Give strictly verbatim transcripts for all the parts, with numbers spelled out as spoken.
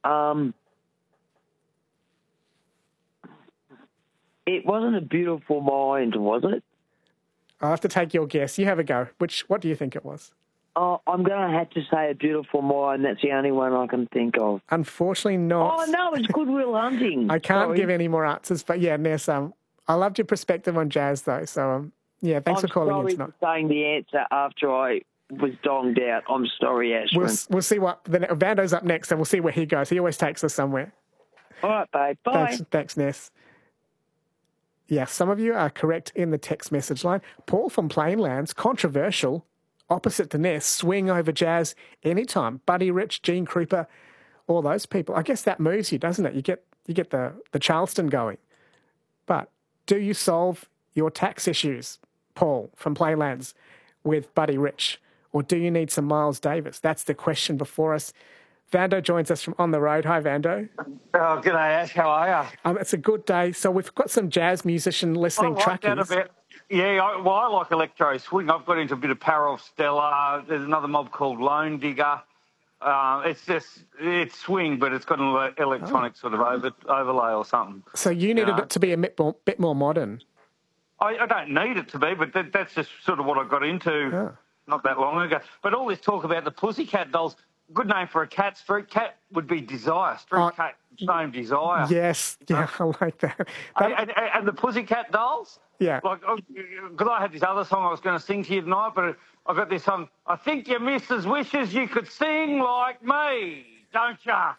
Um, it wasn't A Beautiful Mind, was it? I'll have to take your guess. You have a go. Which? What do you think it was? Oh, I'm going to have to say A Beautiful Mind. That's the only one I can think of. Unfortunately not. Oh, no, it's Good Will Hunting. I can't Sorry. give any more answers, but yeah, Ness, um, I loved your perspective on jazz, though. So, um, yeah, thanks I'm for calling in sorry tonight. for saying the answer after I was donged out. I'm sorry, Ashwin. We'll, we'll see what... The, Vando's up next, and we'll see where he goes. He always takes us somewhere. All right, babe. Bye. Thanks, thanks, Ness. Yeah, some of you are correct in the text message line. Paul from Plainlands, controversial, opposite to Ness, swing over jazz anytime. Buddy Rich, Gene Krupa, all those people. I guess that moves you, doesn't it? You get you get the, the Charleston going. But do you solve your tax issues, Paul from Plainlands, with Buddy Rich? Or do you need some Miles Davis? That's the question before us. Vando joins us from On the Road. Hi, Vando. Oh, g'day, Ash. How are you? Um, it's a good day. So we've got some jazz musician listening I like that a truckies. bit. Yeah, I, well, I like electro swing. I've got into a bit of Parov Stella. There's another mob called Lone Digger. Uh, it's just, it's swing, but it's got an ele- electronic oh. sort of over, overlay or something. So you needed you know? it to be a bit more, bit more modern. I, I don't need it to be, but that, that's just sort of what I got into oh. not that long ago. But all this talk about the Pussycat Dolls, good name for a cat. Street cat would be Desire. Street oh, cat name Desire. Yes, yeah, I like that. that... And, and, and the Pussycat Dolls? Yeah. Like, because I had this other song I was going to sing to you tonight, but I got this song. I think your missus wishes you could sing like me, don't ya?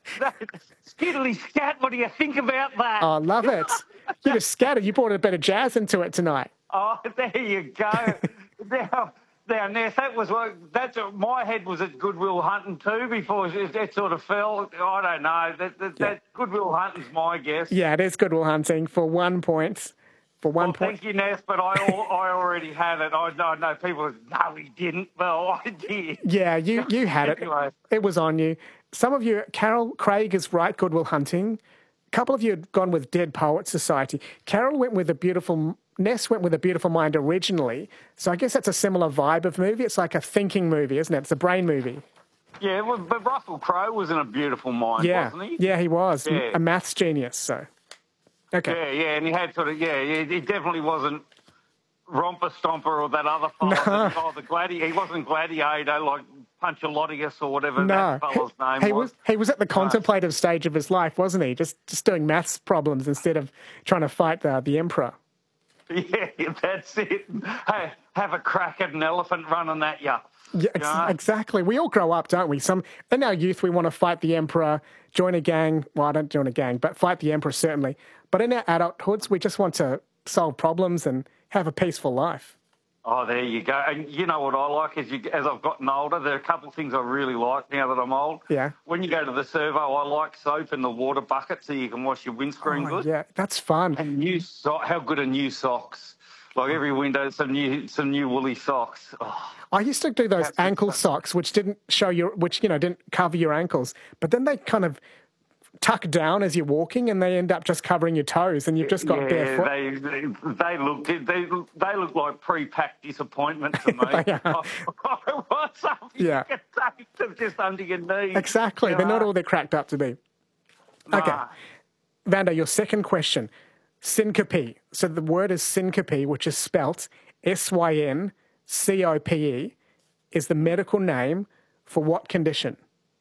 Skiddly scat, what do you think about that? Oh, love it. You just scattered. You brought a bit of jazz into it tonight. Oh, there you go. now, now, Ness, that was what, that's my head was at Good Will Hunting too before it, it sort of fell. I don't know. That, that, yeah. that Good Will Hunting's my guess. Yeah, it is Good Will Hunting for one point. For one well, point. Thank you, Ness, but I I already had it. I, I know people, no, he didn't. Well, I did. Yeah, you, you had anyway. it. It was on you. Some of you, Carol Craig is right, Good Will Hunting. A couple of you had gone with Dead Poets Society. Carol went with a beautiful, Ness went with A Beautiful Mind originally. So I guess that's a similar vibe of movie. It's like a thinking movie, isn't it? It's a brain movie. Yeah, well, but Russell Crowe was in A Beautiful Mind, yeah. wasn't he? Yeah, he was. Yeah. A maths genius, so. Okay. Yeah, yeah, and he had sort of, yeah, he definitely wasn't Romper Stomper or that other fellow. No. Oh, the gladi- he wasn't Gladiator like Punchalotius or whatever no. that fellow's name he was. was. He was at the no. contemplative stage of his life, wasn't he? Just just doing maths problems instead of trying to fight the, the emperor. Yeah, that's it. Hey, have a crack at an elephant running at you. Yeah, ex- you know? exactly. We all grow up, don't we? Some in our youth, we want to fight the emperor, join a gang. Well, I don't join a gang, but fight the emperor certainly. But in our adulthoods, we just want to solve problems and have a peaceful life. Oh, there you go. And you know what I like is, you, as I've gotten older, there are a couple of things I really like now that I'm old. Yeah. When you go to the servo, I like soap in the water bucket so you can wash your windscreen oh, good. Yeah, that's fun. And new so- how good are new socks? Like every window, some new some new woolly socks. Oh. I used to do those ankle socks, which didn't show your, which you know didn't cover your ankles, but then they kind of tuck down as you're walking, and they end up just covering your toes, and you've just got yeah, barefoot. They, they they look they they look like pre-packed disappointment to me. They are. I want something Yeah. you can take them just under your knees. Exactly, you they're know? not all they're cracked up to be. Nah. Okay, Vando, your second question. Syncope. So the word is syncope, which is spelt S Y N C O P E, is the medical name for what condition?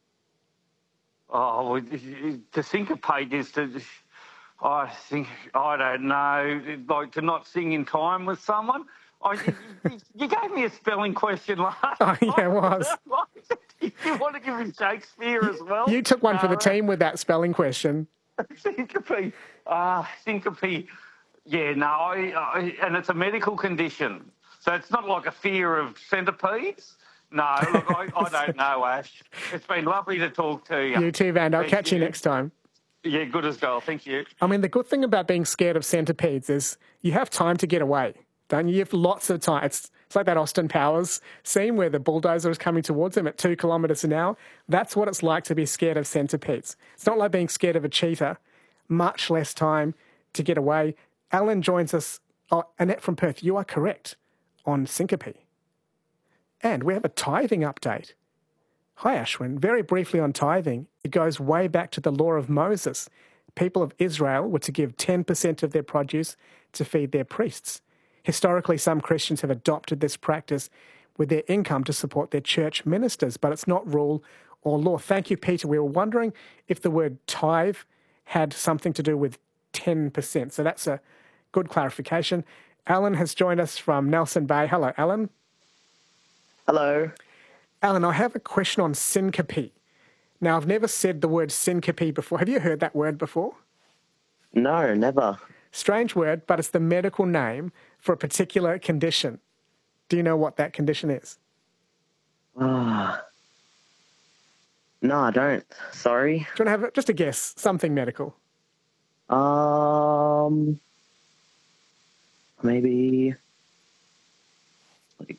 Oh, well, to syncopate is to, I think, I don't know, like to not sing in time with someone. I, you, you gave me a spelling question last Oh, yeah, it was. You want to give me Shakespeare as well? You took one no, for the team with that spelling question. Syncope. Ah, uh, syncope. Yeah, no, I, I, and it's a medical condition. So it's not like a fear of centipedes. No, look, I, I don't know, Ash. It's been lovely to talk to you. You too, Van. I'll Thank catch you. you next time. Yeah, good as gold. Thank you. I mean, the good thing about being scared of centipedes is you have time to get away, don't you? You have lots of time. It's, it's like that Austin Powers scene where the bulldozer is coming towards him at two kilometres an hour. That's what it's like to be scared of centipedes. It's not like being scared of a cheetah. Much less time to get away. Alan joins us. Oh, Annette from Perth, you are correct on syncope. And we have a tithing update. Hi, Ashwin. Very briefly on tithing, it goes way back to the law of Moses. People of Israel were to give ten percent of their produce to feed their priests. Historically, some Christians have adopted this practice with their income to support their church ministers, but it's not rule or law. Thank you, Peter. We were wondering if the word tithe had something to do with ten percent. So that's a good clarification. Alan has joined us from Nelson Bay. Hello, Alan. Hello. Alan, I have a question on syncope. Now, I've never said the word syncope before. Have you heard that word before? No, never. Strange word, but it's the medical name for a particular condition. Do you know what that condition is? Ah. No, I don't. Sorry. Do you want to have just a guess? Something medical. Um, maybe like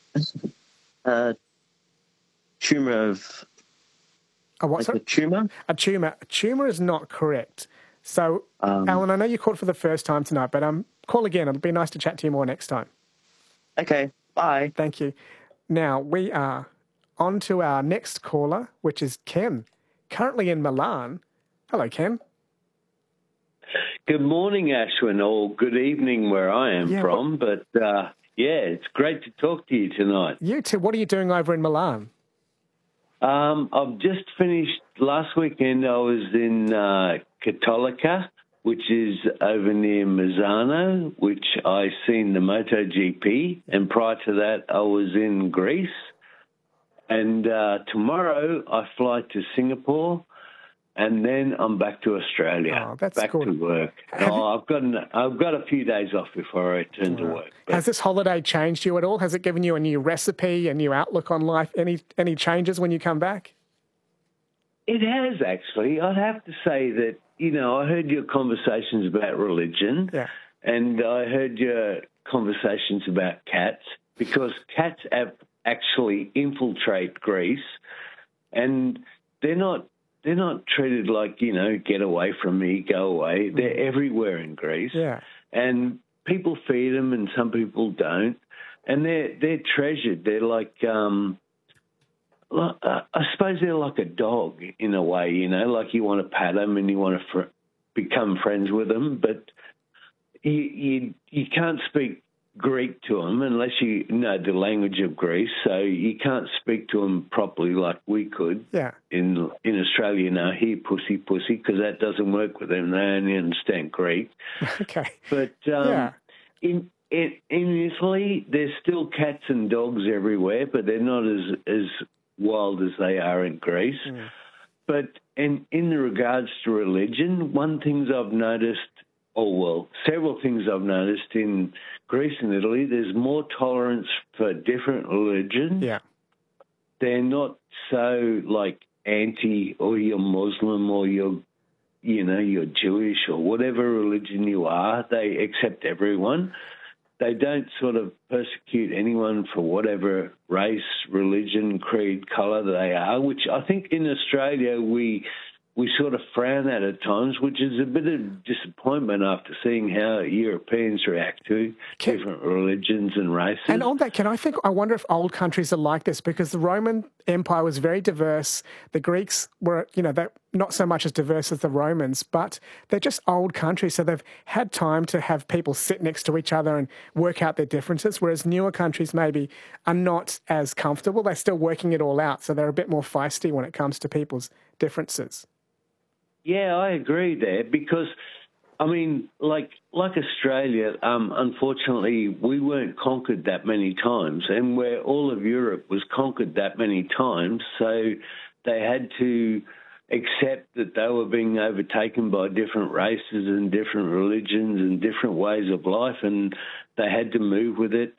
a tumor of A what? like sorry? a tumor. A tumour. A tumour is not correct. So, Um, Alan, I know you called for the first time tonight, but um, call again. It'll be nice to chat to you more next time. Okay. Bye. Thank you. Now, we are on to our next caller, which is Ken, currently in Milan. Hello, Ken. Good morning, Ashwin, or good evening where I am Yeah, from. But, uh, yeah, it's great to talk to you tonight. You too. What are you doing over in Milan? Um, I've just finished, last weekend I was in uh, Cattolica, which is over near Mazzano, which I seen the MotoGP. And prior to that, I was in Greece. And uh, tomorrow I fly to Singapore. And then I'm back to Australia, Oh, that's back good. to work. Have Oh, I've got an, I've got a few days off before I return to work. But Has this holiday changed you at all? Has it given you a new recipe, a new outlook on life? Any any changes when you come back? it has actually. I'd have to say that, you know, I heard your conversations about religion, Yeah. and I heard your conversations about cats, because cats have actually infiltrate Greece, and they're not. They're not treated like, you know, get away from me, go away. They're everywhere in Greece. Yeah. And people feed them and some people don't. And they're, they're treasured. They're like, um, like uh, I suppose they're like a dog in a way, you know, like you want to pat them and you want to fr- become friends with them. But you, you, you can't speak Greek to them unless you know the language of Greece. So you can't speak to them properly like we could. Yeah. In in Australia now, here, pussy, pussy, because that doesn't work with them. They only understand Greek. Okay. But um, Yeah. in, in in Italy, there's still cats and dogs everywhere, but they're not as as wild as they are in Greece. Mm. But in in regards to religion, one thing I've noticed, oh well, several things I've noticed in Greece and Italy, there's more tolerance for different religions. Yeah. They're not so like anti, or you're Muslim, or you're, you know, you're Jewish, or whatever religion you are. They accept everyone. They don't sort of persecute anyone for whatever race, religion, creed, colour they are, which I think in Australia we we sort of frown at at times, which is a bit of disappointment after seeing how Europeans react to Can- different religions and races. And on that, can I think, I wonder if old countries are like this, because the Roman Empire was very diverse. The Greeks were, you know, they're not so much as diverse as the Romans, but they're just old countries. So they've had time to have people sit next to each other and work out their differences, whereas newer countries maybe are not as comfortable. They're still working it all out. So they're a bit more feisty when it comes to people's differences. Yeah, I agree there, because, I mean, like like Australia, um, unfortunately, we weren't conquered that many times, and where all of Europe was conquered that many times, so they had to accept that they were being overtaken by different races and different religions and different ways of life, and they had to move with it.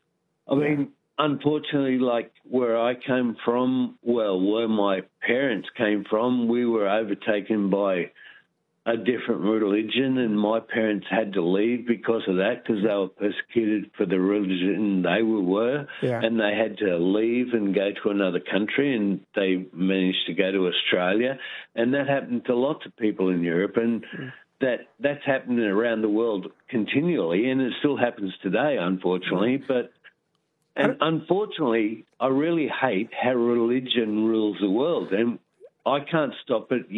I Yeah. mean, unfortunately, like where I came from, well, where my parents came from, we were overtaken by a different religion, and my parents had to leave because of that, because they were persecuted for the religion they were, Yeah. and they had to leave and go to another country, and they managed to go to Australia, and that happened to lots of people in Europe, and Mm. that that's happening around the world continually, and it still happens today, unfortunately, but And unfortunately, I really hate how religion rules the world. And I can't stop it.